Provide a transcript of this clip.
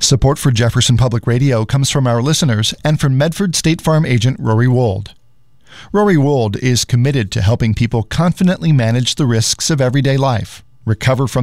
Support for Jefferson Public Radio comes from our listeners and from Medford State Farm agent Rory Wold. Rory Wold is committed to helping people confidently manage the risks of everyday life, recover from